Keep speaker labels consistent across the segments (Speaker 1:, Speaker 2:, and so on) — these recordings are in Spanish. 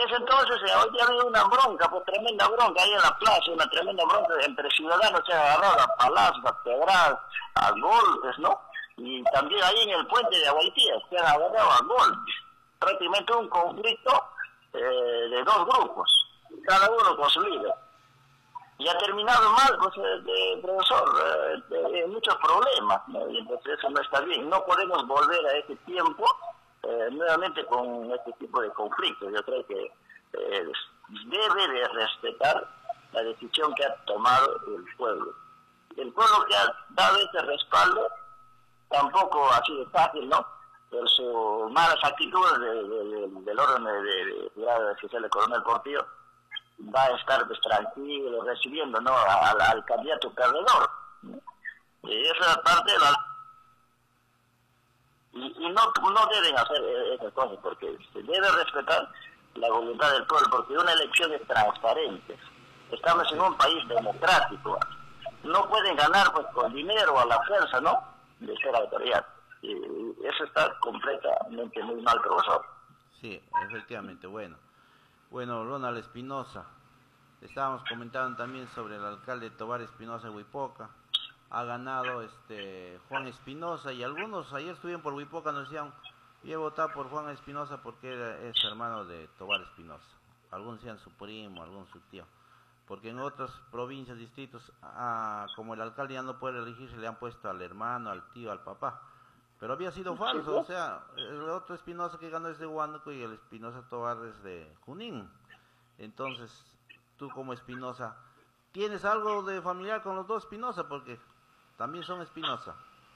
Speaker 1: ese entonces, hoy día había una bronca, pues tremenda bronca ahí en la plaza, una tremenda bronca entre ciudadanos, se agarraron a palazos, a pedradas, a golpes, ¿no? Y también ahí en el puente de Aguaitía se han agarrado a golpes. Prácticamente un conflicto de dos grupos, cada uno con su líder. Y ha terminado mal, pues, profesor, muchos problemas, ¿no? Y entonces eso no está bien. No podemos volver a ese tiempo nuevamente con este tipo de conflictos. Yo creo que debe de respetar la decisión que ha tomado el pueblo. El pueblo que ha dado este respaldo tampoco ha sido fácil, ¿no? Por sus malas actitudes del orden de Brigada Especial de Coronel Portillo, va a estar pues, tranquilo recibiendo, ¿no? al candidato perdedor, ¿no? Y esa parte y no deben hacer esas cosas, porque se debe respetar la voluntad del pueblo, porque una elección es transparente. Estamos en un país democrático, no pueden ganar pues con dinero a la fuerza, ¿no? De ser autoridad. Y eso está completamente muy mal, profesor.
Speaker 2: Sí, efectivamente. Bueno, Ronald Espinosa, estábamos comentando también sobre el alcalde Tobar Espinosa de Huipoca. Ha ganado Juan Espinosa, y algunos ayer estuvieron por Huipoca, nos decían, yo he votado por Juan Espinosa porque es hermano de Tobar Espinosa. Algunos decían su primo, algunos su tío. Porque en otras provincias, distritos, como el alcalde ya no puede elegirse, le han puesto al hermano, al tío, al papá. Pero había sido falso, o sea, el otro Espinosa que ganó es de Huánuco y el Espinosa Tobar es de Junín. Entonces, tú como Espinosa, ¿tienes algo de familiar con los dos Espinosa? Porque también son Espinosa.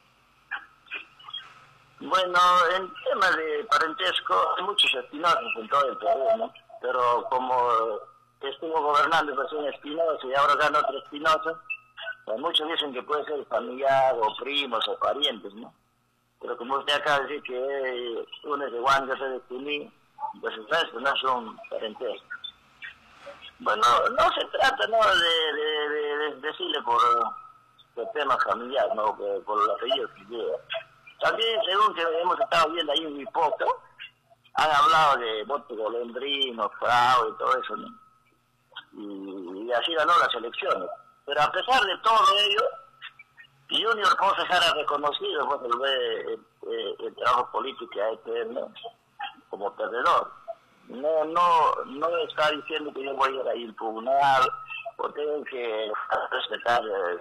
Speaker 1: Bueno, en tema de parentesco, hay muchos Espinosa en todo el Perú, ¿no? Pero como estuvo gobernando recién Espinosa y ahora gana otro Espinosa, pues muchos dicen que puede ser familiar o primos o parientes, ¿no? Pero como usted acaba de decir que uno es de Huánuco, otro es de Junín, pues eso no son parentescos. Bueno, no se trata, ¿no? de decirle por tema familiar, ¿no? Por el apellido que lleva. También, según que hemos estado viendo ahí en Huipoca, han hablado de voto golondrino, fraude y todo eso, ¿no? Y así ganó las elecciones. Pero a pesar de todo ello, Junior Ponce ha reconocido pues, el trabajo político que ha hecho él, ¿no? Como perdedor. No está diciendo que yo voy a ir a impugnar o tengo que respetar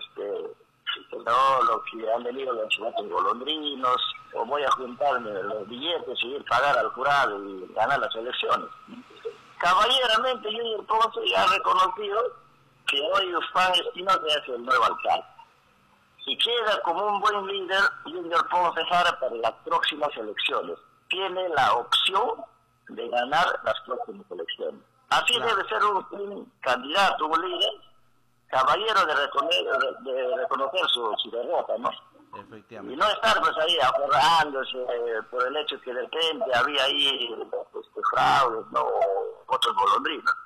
Speaker 1: lo que han venido los votos golondrinos, o voy a juntarme los billetes y ir a pagar al jurado y ganar las elecciones. Caballeramente Junior Ponce ha reconocido que hoy Juan Espinosa es el nuevo alcalde. Y queda como un buen líder Junior Ponce Jara para las próximas elecciones. Tiene la opción de ganar las próximas elecciones. Así debe ser un candidato, un líder, caballero de reconocer su derrota, ¿no?
Speaker 2: Efectivamente.
Speaker 1: Y no estar pues ahí aferrándose por el hecho que de repente había ahí fraudes, ¿no? Votos golondrinos.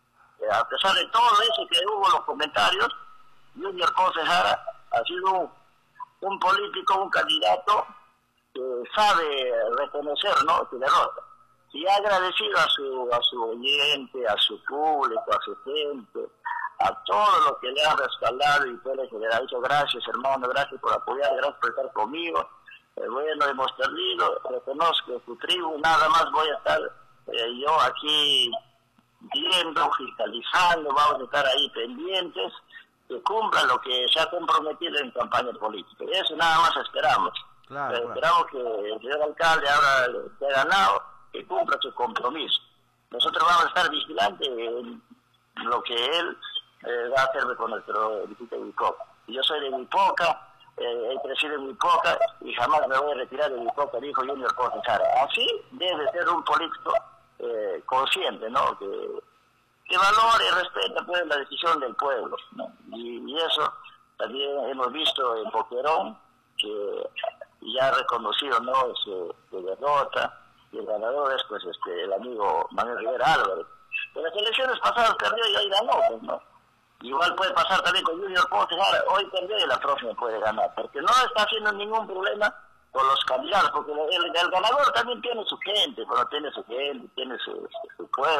Speaker 1: A pesar de todo eso que hubo en los comentarios, Junior Ponce Jara ha sido un político, un candidato que sabe reconocer, ¿no? Su derrota. Y ha agradecido a su oyente, a su público, a su gente, a todo lo que le han respaldado, y todo lo que le ha dicho gracias, hermano, gracias por apoyar, gracias por estar conmigo. Bueno, hemos perdido, reconozco su tribu, nada más voy a estar yo aquí viendo, fiscalizando, vamos a estar ahí pendientes, que cumpla lo que se ha comprometido en campaña política. Y eso nada más esperamos.
Speaker 2: Claro.
Speaker 1: Esperamos que el señor alcalde ahora esté ganado, que cumpla su compromiso. Nosotros vamos a estar vigilantes en lo que él va a hacer con nuestro distrito de Huipoca. Yo soy de Huipoca, he crecido en Huipoca y jamás me voy a retirar de Huipoca, dijo Junior Ponce Jara. Así debe ser un político consciente, ¿no? Que valore y respeta pues la decisión del pueblo, ¿no? Y eso también hemos visto en Boquerón, que ya ha reconocido, ¿no? su derrota, y el ganador es pues el amigo Manuel Rivera Álvarez. En las elecciones pasadas perdió y hoy ganó, pues, ¿no? Igual puede pasar también con Junior Ponce Jara, hoy perdió y la próxima puede ganar, porque no está haciendo ningún problema con los candidatos, porque el ganador también tiene su gente, tiene su pueblo.